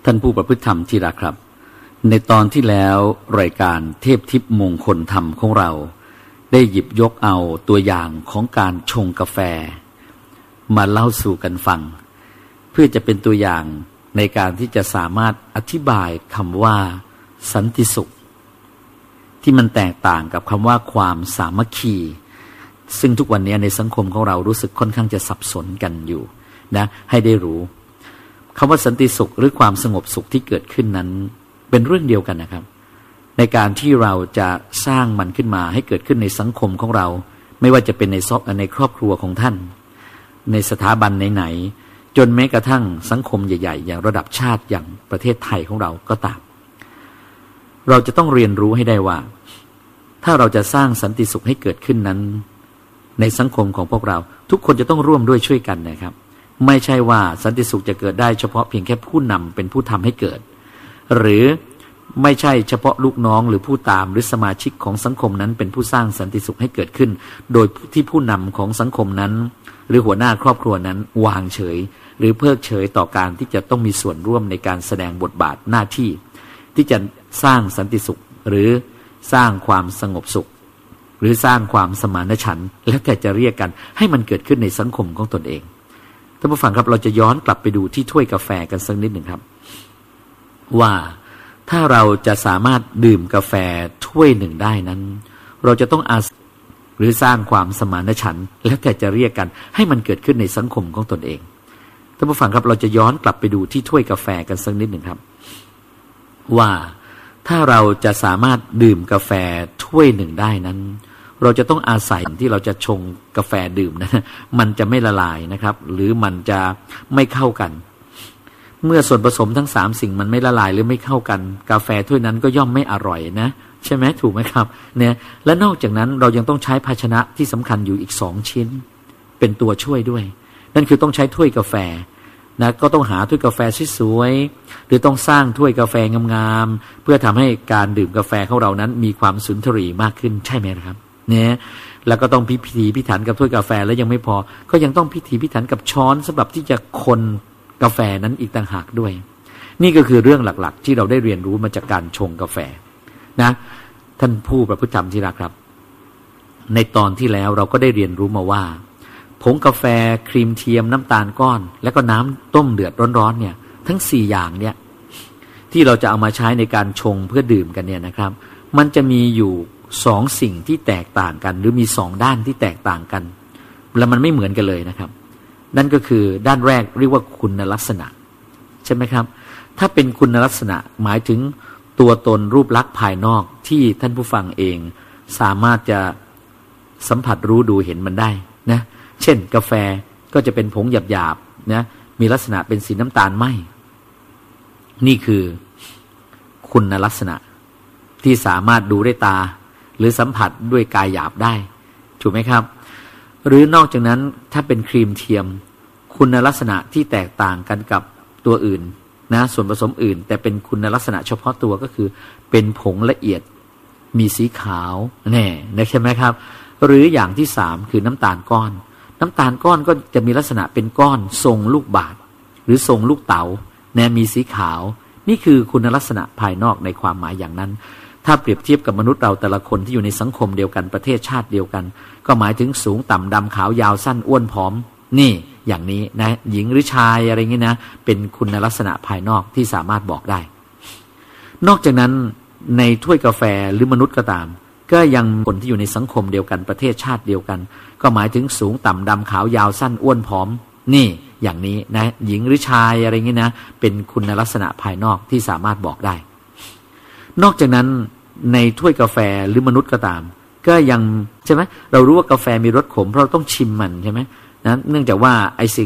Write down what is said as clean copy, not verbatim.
ท่านผู้ประพฤติธรรมที่รักครับในตอนที่แล้วรายการเทพทิพย์มงคลธรรมของเราได้หยิบยกเอาตัวอย่างของการชงกาแฟมาเล่าสู่กันฟังเพื่อจะเป็นตัวอย่างในการที่จะสามารถอธิบายคำว่าสันติสุขที่มันแตกต่างกับคำว่าความสามัคคีซึ่งทุกวันนี้ในสังคมของเรารู้สึกค่อนข้างจะสับสนกันอยู่นะให้ได้รู้คำว่าสันติสุขหรือความสงบสุขที่เกิดขึ้นนั้นเป็นเรื่องเดียวกันนะครับในการที่เราจะสร้างมันขึ้นมาให้เกิดขึ้นในสังคมของเราไม่ว่าจะเป็นในครอบครัวของท่านในสถาบันไหนๆจนแม้กระทั่งสังคมใหญ่ๆอย่างระดับชาติอย่างประเทศไทยของเราก็ตามเราจะต้องเรียนรู้ให้ได้ว่าถ้าเราจะสร้างสันติสุขให้เกิดขึ้นนั้นในสังคมของพวกเราทุกคนจะต้องร่วมด้วยช่วยกันนะครับไม่ใช่ว่าสันติสุขจะเกิดได้เฉพาะเพียงแค่ผู้นำเป็นผู้ทำให้เกิดหรือไม่ใช่เฉพาะลูกน้องหรือผู้ตามหรือสมาชิกของสังคมนั้นเป็นผู้สร้างสันติสุขให้เกิดขึ้นโดยที่ผู้นำของสังคมนั้นหรือหัวหน้าครอบครัวนั้นวางเฉยหรือเพิกเฉยต่อการที่จะต้องมีส่วนร่วมในการแสดงบทบาทหน้าที่ที่จะสร้างสันติสุขหรือสร้างความสงบสุขหรือสร้างความสมานฉันท์แล้วแต่จะเรียกกันให้มันเกิดขึ้นในสังคมของตนเองท่านผู้ฟังครับเราจะย้อนกลับไปดูที่ถ้วยกาแฟกันสักนิดหนึ่งครับว่าถ้าเราจะสามารถดื่มกาแฟถ้วยหนึ่งได้นั้นเราจะต้องอาศัยหรือสร้างความสมานฉันท์แล้วแต่จะเรียกกันให้มันเกิดขึ้นในสังคมของตนเองท่านผู้ฟังครับเราจะย้อนกลับไปดูที่ถ้วยกาแฟกันสักนิดหนึ่งครับว่าถ้าเราจะสามารถดื่มกาแฟถ้วยหนึ่งได้นั้นเราจะต้องอาศัยที่เราจะชงกาแฟดื่มนะมันจะไม่ละลายนะครับหรือมันจะไม่เข้ากันเมื่อส่วนผสมทั้ง3สิ่งมันไม่ละลายหรือไม่เข้ากันกาแฟถ้วยนั้นก็ย่อมไม่อร่อยนะใช่ไหมถูกไหมครับเนี่ยและนอกจากนั้นเรายังต้องใช้ภาชนะที่สำคัญอยู่อีก2ชิ้นเป็นตัวช่วยด้วยนั่นคือต้องใช้ถ้วยกาแฟนะก็ต้องหาถ้วยกาแฟสวยๆหรือต้องสร้างถ้วยกาแฟงามๆเพื่อทำให้การดื่มกาแฟของเรานั้นมีความสุนทรีมากขึ้นใช่ไหมครับเนี่ยแล้วก็ต้องพิถีพิถันกับถ้วยกาแฟแล้วยังไม่พอก็ยังต้องพิถีพิถันกับช้อนสำหรับที่จะคนกาแฟนั้นอีกต่างหากด้วยนี่ก็คือเรื่องหลักๆที่เราได้เรียนรู้มาจากการชงกาแฟนะท่านผู้ประพฤติธรรมที่รักครับในตอนที่แล้วเราก็ได้เรียนรู้มาว่าผงกาแฟครีมเทียมน้ำตาลก้อนแล้วก็น้ำต้มเดือดร้อนๆเนี่ยทั้ง4อย่างเนี่ยที่เราจะเอามาใช้ในการชงเพื่อดื่มกันเนี่ยนะครับมันจะมีอยู่2สิ่งที่แตกต่างกันหรือมี2ด้านที่แตกต่างกันแล้วมันไม่เหมือนกันเลยนะครับนั่นก็คือด้านแรกเรียกว่าคุณลักษณะใช่ไหมครับถ้าเป็นคุณลักษณะหมายถึงตัวตนรูปลักษณ์ภายนอกที่ท่านผู้ฟังเองสามารถจะสัมผัสรู้ดูเห็นมันได้นะเช่นกาแฟก็จะเป็นผงหยาบๆนะมีลักษณะเป็นสีน้ำตาลไหมนี่คือคุณลักษณะที่สามารถดูด้วยตาหรือสัมผัสด้วยกายหยาบได้ถูกไหมครับหรือนอกจากนั้นถ้าเป็นครีมเทียมคุณลักษณะที่แตกต่างกันกับตัวอื่นนะส่วนผสมอื่นแต่เป็นคุณลักษณะเฉพาะตัวก็คือเป็นผงละเอียดมีสีขาวแน่นะใช่ไหมครับหรืออย่างที่3คือน้ำตาลก้อนน้ำตาลก้อนก็จะมีลักษณะเป็นก้อนทรงลูกบาศก์หรือทรงลูกเต๋านะมีสีขาวนี่คือคุณลักษณะภายนอกในความหมายอย่างนั้นถ้าเปรียบเทียบกับมนุษย์เราแต่ละคนที่อยู่ในสังคมเดียวกันประเทศชาติเดียวกันก็หมายถึงสูงต่ำดำขาวยาวสั้นอ้วนผอมนี่อย่างนี้นะหญิงหรือชายอะไรเงี้ยนะเป็นคุณลักษณะภายนอกที่สามารถบอกได้นอกจากนั้นในถ้วยกาแฟหรือมนุษย์ก็ตามก็ยังคนที่อยู่ในสังคมเดียวกันประเทศชาติเดียวกันก็หมายถึงสูงต่ำดำขาวยาวสั้นอ้วนผอมนี่อย่างนี้นะหญิงหรือชายอะไรเงี้ยนะเป็นคุณลักษณะภายนอกที่สามารถบอกได้นอกจากนั้นในถ้วยกาแฟหรือมนุษย์ก็ตามก็ยังใช่ไหมเรารู้ว่ากาแฟมีรสขมเพราะเราต้องชิมมันใช่ไหมนะเนื่องจากว่าไอสิ่ง